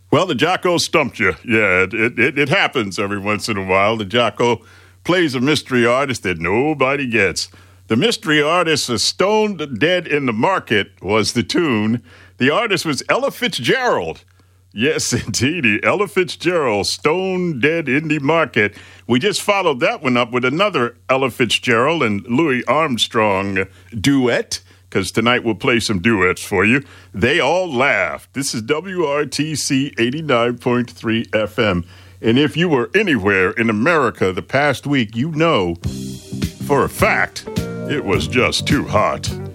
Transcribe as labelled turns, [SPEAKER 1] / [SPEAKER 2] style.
[SPEAKER 1] Well, the Jocko stumped you. Yeah, it happens every once in a while. The Jocko plays a mystery artist that nobody gets. The mystery artist, Stoned Dead in the Market, was the tune. The artist was Ella Fitzgerald. Yes, indeed, Ella Fitzgerald, Stone Dead in the Market. We just followed that one up with another Ella Fitzgerald and Louis Armstrong duet, because tonight we'll play some duets for you. They All Laughed. This is WRTC 89.3 FM. And if you were anywhere in America the past week, you know for a fact it was just too hot.